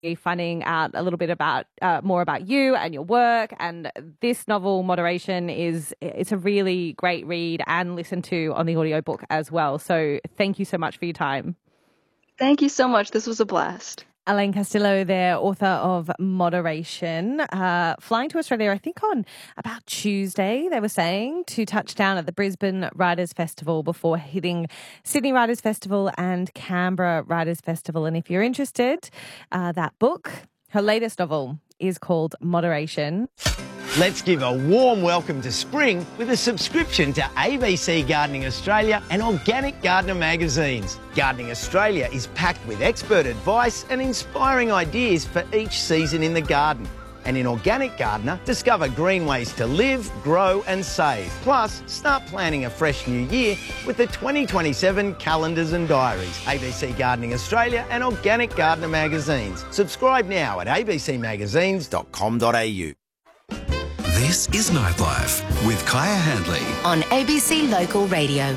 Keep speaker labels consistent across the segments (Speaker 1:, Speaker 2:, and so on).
Speaker 1: finding out a little bit about more about you and your work. And this novel, Moderation, it's a really great read and listen to on the audiobook as well. So thank you so much for your time.
Speaker 2: Thank you so much. This was a blast.
Speaker 1: Elaine Castillo there, author of Moderation, flying to Australia, I think on about Tuesday, they were saying, to touch down at the Brisbane Writers' Festival before hitting Sydney Writers' Festival and Canberra Writers' Festival. And if you're interested, that book, her latest novel, is called Moderation.
Speaker 3: Let's give a warm welcome to spring with a subscription to ABC Gardening Australia and Organic Gardener magazines. Gardening Australia is packed with expert advice and inspiring ideas for each season in the garden. And in Organic Gardener, discover green ways to live, grow and save. Plus, start planning a fresh new year with the 2027 calendars and diaries. ABC Gardening Australia and Organic Gardener magazines. Subscribe now at abcmagazines.com.au.
Speaker 4: This is Nightlife with Kaya Handley
Speaker 5: on ABC Local Radio.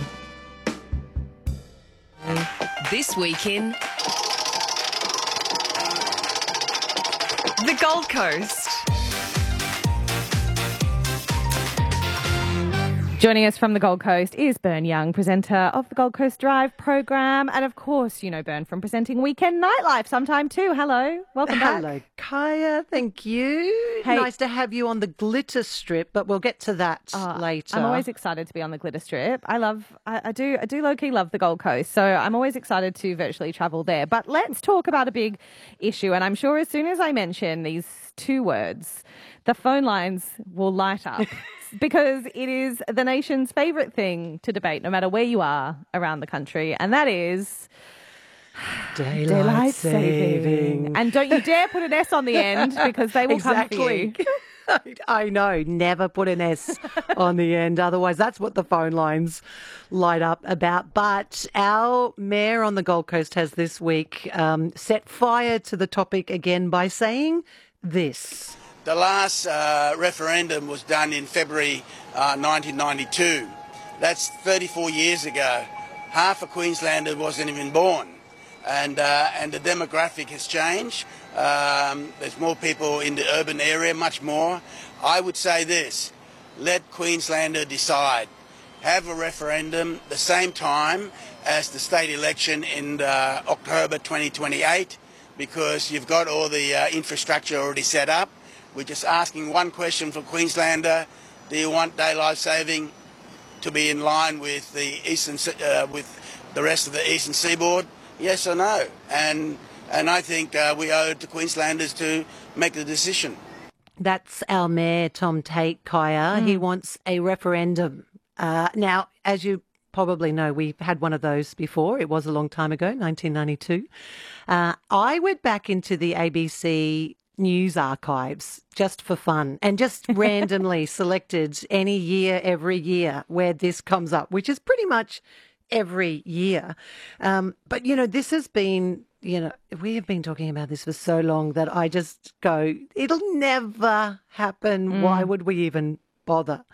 Speaker 6: This week in the Gold Coast.
Speaker 1: Joining us from the Gold Coast is Bern Young, presenter of the Gold Coast Drive program. And of course, you know Bern from presenting Weekend Nightlife sometime too. Hello. Welcome back.
Speaker 7: Hello, Kaya. Thank you.
Speaker 1: Hey.
Speaker 7: Nice to have you on the glitter strip, but we'll get to that later.
Speaker 1: I'm always excited to be on the glitter strip. I do low-key love the Gold Coast, so I'm always excited to virtually travel there. But let's talk about a big issue. And I'm sure as soon as I mention these two words, the phone lines will light up. Because it is the nation's favourite thing to debate, no matter where you are around the country, and that is daylight saving. And don't you dare put an S on the end, because they will come for you.
Speaker 7: I know, never put an S on the end, otherwise that's what the phone lines light up about. But our mayor on the Gold Coast has this week set fire to the topic again by saying this.
Speaker 8: The last referendum was done in February 1992. That's 34 years ago. Half of Queenslander wasn't even born. And the demographic has changed. There's more people in the urban area, much more. I would say this, let Queenslander decide. Have a referendum the same time as the state election in October 2028, because you've got all the infrastructure already set up. We're just asking one question for Queenslander. Do you want daylight saving to be in line with the rest of the eastern seaboard? Yes or no? And I think we owe it to Queenslanders to make the decision.
Speaker 7: That's our mayor, Tom Tate, Kaya. He wants a referendum. Now, as you probably know, we've had one of those before. It was a long time ago, 1992. I went back into the ABC news archives just for fun and just randomly selected any year, every year where this comes up, which is pretty much every year. But, you know, this has been, you know, we have been talking about this for so long that I just go, it'll never happen. Why would we even bother?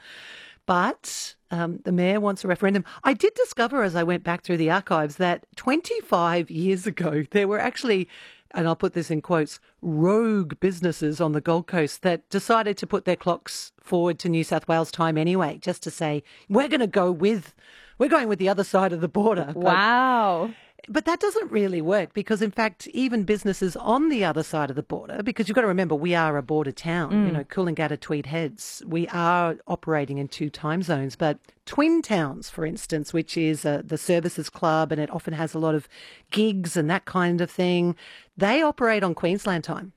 Speaker 7: But the mayor wants a referendum. I did discover as I went back through the archives that 25 years ago, there were actually, and I'll put this in quotes, rogue businesses on the Gold Coast that decided to put their clocks forward to New South Wales time anyway, just to say, we're going with the other side of the border.
Speaker 1: Wow.
Speaker 7: But that doesn't really work because, in fact, even businesses on the other side of the border, because you've got to remember, we are a border town, you know, Coolangatta, Tweed Heads, we are operating in 2 time zones. But Twin Towns, for instance, which is the services club, and it often has a lot of gigs and that kind of thing, they operate on Queensland time.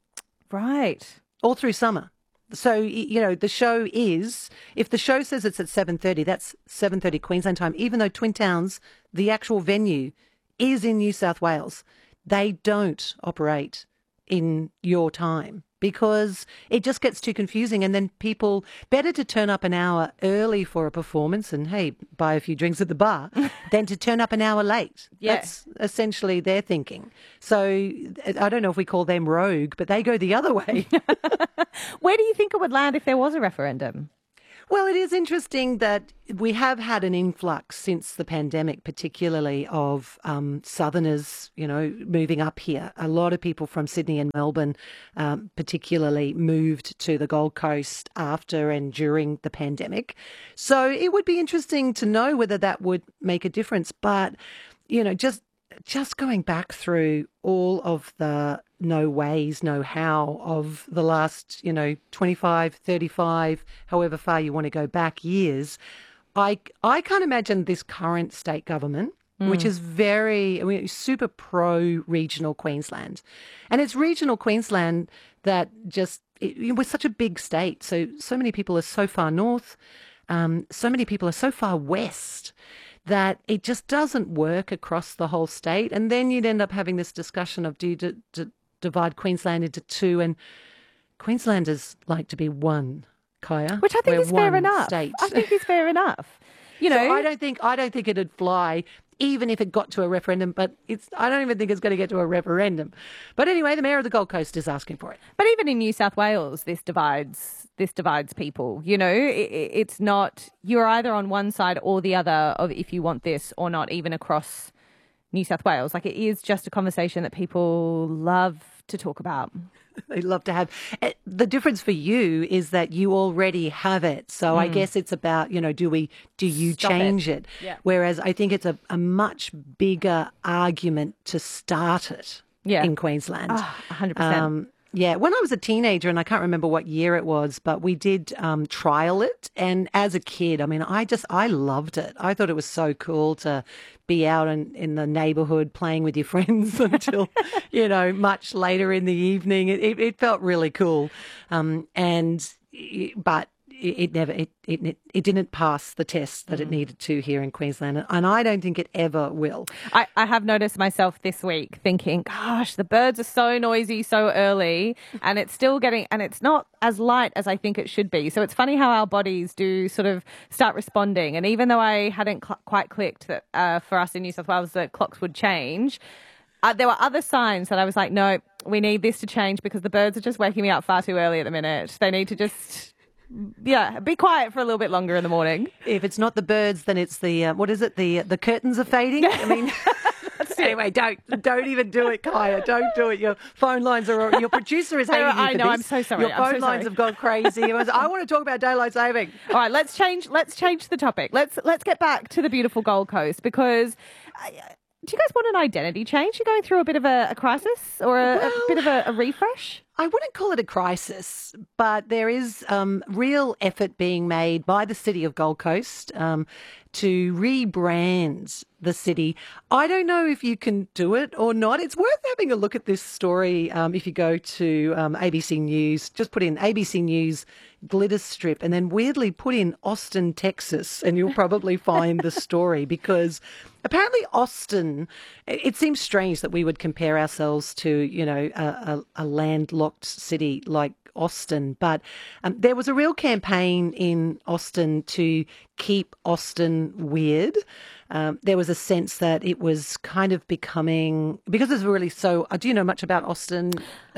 Speaker 1: Right.
Speaker 7: All through summer. So, you know, the show is, if the show says it's at 7:30, that's 7:30 Queensland time, even though Twin Towns, the actual venue, is in New South Wales. They don't operate in your time because it just gets too confusing, and then people, better to turn up an hour early for a performance and, hey, buy a few drinks at the bar than to turn up an hour late.
Speaker 1: Yeah.
Speaker 7: That's essentially their thinking. So I don't know if we call them rogue, but they go the other way.
Speaker 1: Where do you think it would land if there was a referendum?
Speaker 7: Well, it is interesting that we have had an influx since the pandemic, particularly of Southerners, moving up here. A lot of people from Sydney and Melbourne, particularly, moved to the Gold Coast after and during the pandemic. So it would be interesting to know whether that would make a difference. But, just going back through all of the no ways, no how of the last, 25, 35, however far you want to go back years, I can't imagine this current state government, which is super pro-regional Queensland. And it's regional Queensland that we're such a big state. So many people are so far north, so many people are so far west, that it just doesn't work across the whole state. And then you'd end up having this discussion of do you divide Queensland into two, and Queenslanders like to be one, Kaya.
Speaker 1: Which I think is fair enough.
Speaker 7: State.
Speaker 1: I think is fair enough. So
Speaker 7: I don't think it'd fly even if it got to a referendum, but I don't even think it's going to get to a referendum. But anyway, the Mayor of the Gold Coast is asking for it.
Speaker 1: But even in New South Wales, this divides people. It's not, you're either on one side or the other of if you want this or not, even across New South Wales. Like, it is just a conversation that people love to talk about.
Speaker 7: They love to have. The difference for you is that you already have it. So I guess it's about, do you
Speaker 1: Stop
Speaker 7: change it?
Speaker 1: Yeah.
Speaker 7: Whereas I think it's a much bigger argument to start it in Queensland.
Speaker 1: 100%.
Speaker 7: Yeah, when I was a teenager, and I can't remember what year it was, but we did trial it. And as a kid, I loved it. I thought it was so cool to be out in the neighbourhood playing with your friends until, much later in the evening. It felt really cool. But it didn't pass the test that it needed to here in Queensland, and I don't think it ever will.
Speaker 1: I have noticed myself this week thinking, gosh, the birds are so noisy so early, and it's still and it's not as light as I think it should be. So it's funny how our bodies do sort of start responding. And even though I hadn't quite clicked that for us in New South Wales the clocks would change, there were other signs that I was like, no, we need this to change because the birds are just waking me up far too early at the minute. They need to just... be quiet for a little bit longer in the morning.
Speaker 7: If it's not the birds, then it's the what is it? The curtains are fading. I mean, anyway, don't even do it, Kaya. Don't do it. Your phone lines are. Your producer is hating you for
Speaker 1: I know.
Speaker 7: this.
Speaker 1: I'm so sorry.
Speaker 7: Your phone lines have gone crazy. I want to talk about daylight saving.
Speaker 1: All right, let's change the topic. Let's get back to the beautiful Gold Coast because. Do you guys want an identity change? You're going through a bit of a crisis or a bit of a refresh?
Speaker 7: I wouldn't call it a crisis, but there is real effort being made by the City of Gold Coast to rebrand the city. I don't know if you can do it or not. It's worth having a look at this story if you go to ABC News. Just put in ABC News glitter strip and then weirdly put in Austin, Texas, and you'll probably find the story because apparently Austin, it seems strange that we would compare ourselves to, a landlocked city like Austin, but there was a real campaign in Austin to keep Austin weird. There was a sense that it was kind of becoming, because it's really so, do you know much about Austin?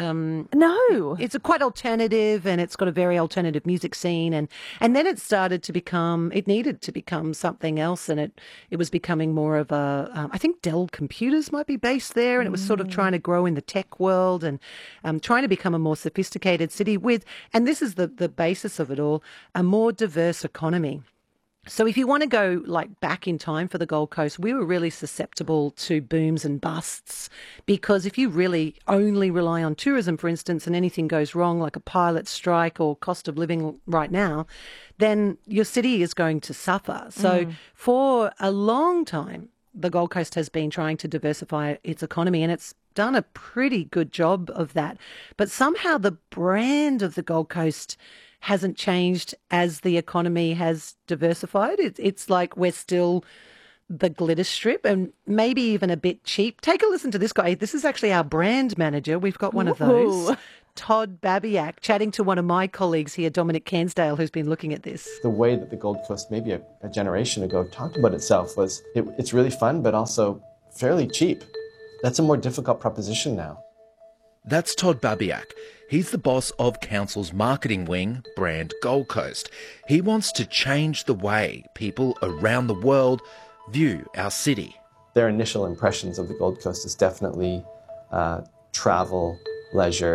Speaker 1: No.
Speaker 7: It's quite alternative and it's got a very alternative music scene and then it started to become, it needed to become something else and it was becoming more of a, I think Dell Computers might be based there and it was sort of trying to grow in the tech world and trying to become a more sophisticated city with, and this is the basis of it all, a more diverse economy. So if you want to go back in time for the Gold Coast, we were really susceptible to booms and busts because if you really only rely on tourism, for instance, and anything goes wrong, like a pilot strike or cost of living right now, then your city is going to suffer. So for a long time, the Gold Coast has been trying to diversify its economy and it's done a pretty good job of that. But somehow the brand of the Gold Coast hasn't changed as the economy has diversified. It's like we're still the glitter strip and maybe even a bit cheap. Take a listen to this guy. This is actually our brand manager. We've got one of those. Todd Babiak, chatting to one of my colleagues here, Dominic Cairnsdale, who's been looking at this.
Speaker 9: The way that the Gold Coast maybe a generation ago talked about itself was it's really fun but also fairly cheap. That's a more difficult proposition now.
Speaker 10: That's Todd Babiak. He's the boss of Council's marketing wing, Brand Gold Coast. He wants to change the way people around the world view our city.
Speaker 9: Their initial impressions of the Gold Coast is definitely travel, leisure,